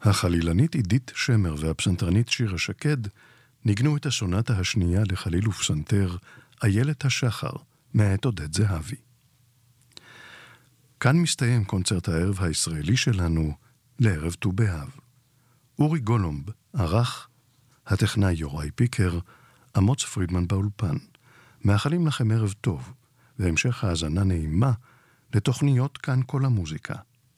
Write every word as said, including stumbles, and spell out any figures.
החלילנית עידית שמר והפסנתרנית שירה שקד ניגנו את הסונטה השנייה לחליל ופסנתר איילת השחר מאת עודד זהבי. כאן מסתיים קונצרט הערב הישראלי שלנו לערב ט"ו באב. אורי גולומב ערך, הטכנאי יוראי פיקר, אמוץ פרידמן באולפן. מאחלים לכם ערב טוב והמשך האזנה נעימה לתוכניות כאן כל המוזיקה.